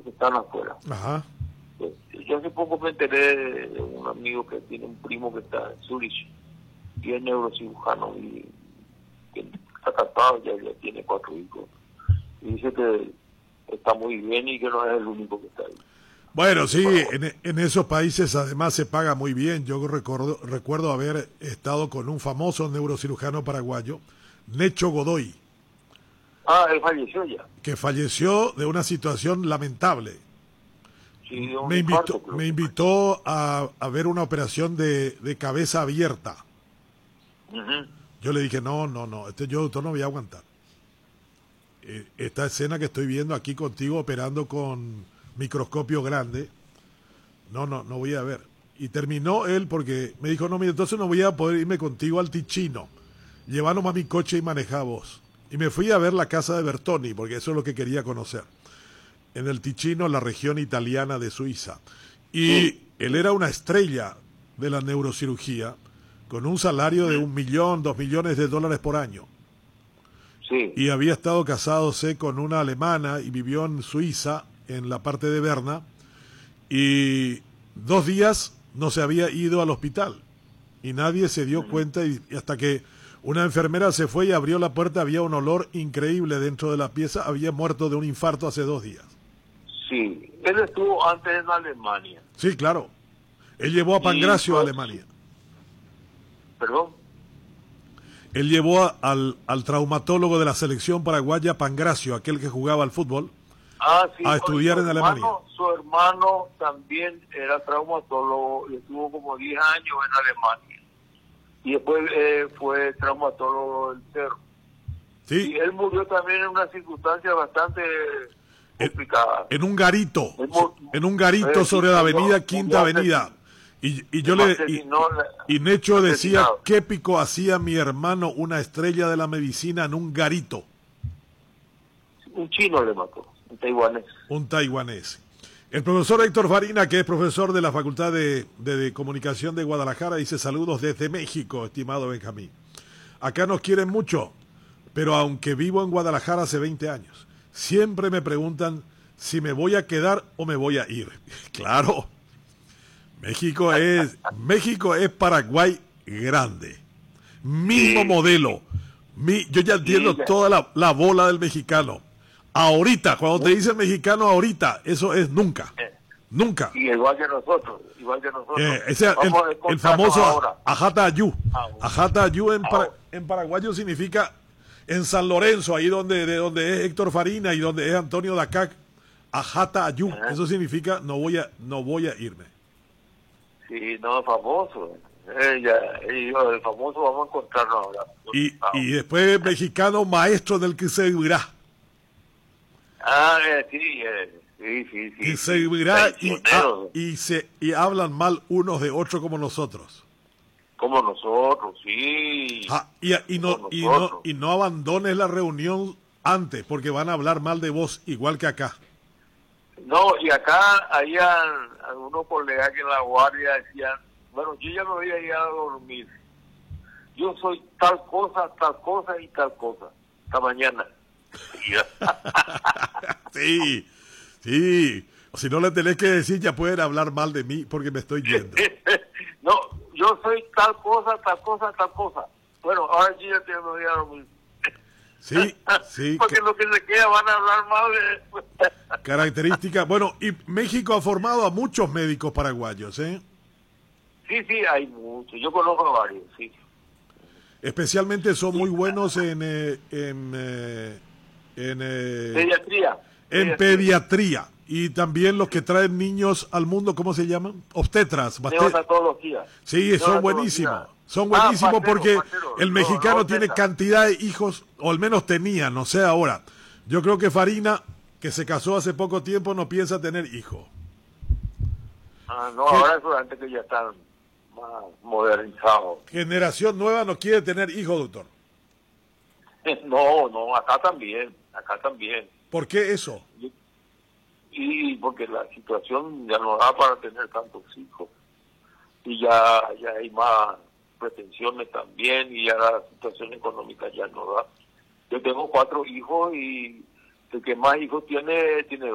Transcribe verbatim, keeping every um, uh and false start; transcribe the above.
que están afuera. Ajá. Pues, yo hace poco me enteré de un amigo que tiene un primo que está en Zurich y es neurocirujano y que está casado, ya, ya tiene cuatro hijos. Y dice que está muy bien y que no es el único que está ahí. Bueno, sí, en, en esos países además se paga muy bien. Yo recuerdo, recuerdo haber estado con un famoso neurocirujano paraguayo, Necho Godoy. Ah, él falleció ya. Que falleció de una situación lamentable. Sí, de un me invitó, infarto, me invitó a, a ver una operación de, de cabeza abierta. Uh-huh. Yo le dije, no, no, no, este yo doctor no voy a aguantar. Eh, esta escena que estoy viendo aquí contigo operando con microscopio grande, no, no, no voy a ver. Y terminó él porque me dijo, no, mira, entonces no voy a poder irme contigo al Ticino. Llevanos a mi coche y manejá vos. Y me fui a ver la casa de Bertoni, porque eso es lo que quería conocer. En el Ticino, la región italiana de Suiza. Y sí. Él era una estrella de la neurocirugía, con un salario de un millón, dos millones de dólares por año. Sí. Y había estado casado con una alemana y vivió en Suiza, en la parte de Berna, y dos días no se había ido al hospital. Y nadie se dio uh-huh. cuenta, y hasta que una enfermera se fue y abrió la puerta, había un olor increíble dentro de la pieza, había muerto de un infarto hace dos días. Sí, él estuvo antes en Alemania. Sí, claro. Él llevó a Pangracio pues, a Alemania. ¿Perdón? Él llevó a, al, al traumatólogo de la selección paraguaya, Pangracio, aquel que jugaba al fútbol, ah, sí, a estudiar en hermano, Alemania. Su hermano también era traumatólogo, estuvo como diez años en Alemania. Y después eh, fue traumatólogo del Cerro. Sí. Y él murió también en una circunstancia bastante complicada. En, en un garito, mur- en un garito eh, sobre sí, la avenida murió, Quinta murió Avenida. Y, y yo le y, y Necho decía, asesinado. ¿qué pico hacía mi hermano, una estrella de la medicina, en un garito? Un chino le mató, un taiwanés. Un taiwanés. El profesor Héctor Farina, que es profesor de la Facultad de, de, de Comunicación de Guadalajara, dice saludos desde México, estimado Benjamín. Acá nos quieren mucho, pero aunque vivo en Guadalajara hace veinte años, siempre me preguntan si me voy a quedar o me voy a ir. Claro, México es, México es Paraguay grande. Mismo sí. modelo. Mi, yo ya entiendo sí, ya. toda la, la bola del mexicano. Ahorita, cuando te dicen mexicano ahorita, eso es nunca. Eh, nunca. Y igual que nosotros, igual que nosotros. Eh, ese, el, el famoso ahora. Ajata Ayú. Ah, Ajata Ayú en, para, en paraguayo significa en San Lorenzo, ahí donde, de donde es Héctor Farina y donde es Antonio Dacac. Ajata Ayú. Uh-huh. Eso significa no voy a, no voy a irme. Sí, no, famoso. Eh, ya, eh, el famoso vamos a encontrarnos ahora. Y, ah, y después mexicano maestro del que se vivirá. Ah, eh, sí, eh, sí, sí, sí. Que se vivirá y, ah, y, se, y hablan mal unos de otros como nosotros. Como nosotros, sí. Ah, y, y, no, y, no, y no abandones la reunión antes, porque van a hablar mal de vos, igual que acá. No, y acá habían algunos colegas que en la guardia decían, bueno, yo ya me voy a ir a dormir. Yo soy tal cosa, tal cosa y tal cosa. Hasta mañana. Sí, sí. Si no le tenés que decir, ya pueden hablar mal de mí porque me estoy yendo. No, yo soy tal cosa, tal cosa, tal cosa. Bueno, ahora sí ya te me voy a dormir. Sí, sí. Porque que, lo que se queda van a hablar mal de... Característica. Bueno, y México ha formado a muchos médicos paraguayos, ¿eh? Sí, sí, hay muchos. Yo conozco a varios, sí. Especialmente son muy buenos en... Eh, en, eh, en eh, pediatría. En pediatría. pediatría. Y también los que traen niños al mundo, ¿cómo se llaman? Obstetras. Neonatología. Sí, son buenísimos. Son buenísimos ah, porque partero. el mexicano no, no, tiene cantidad de hijos, o al menos tenía, no sé ahora. Yo creo que Farina, que se casó hace poco tiempo, no piensa tener hijos. Ah, no, ¿Qué? Ahora es antes que ya están más modernizados. Generación nueva no quiere tener hijos, doctor. No, no, acá también, acá también. ¿Por qué eso? Y, y porque la situación ya no da para tener tantos hijos. Y ya, ya hay más pretensiones también y ya la situación económica ya no da. Yo tengo cuatro hijos y el que más hijos tiene, tiene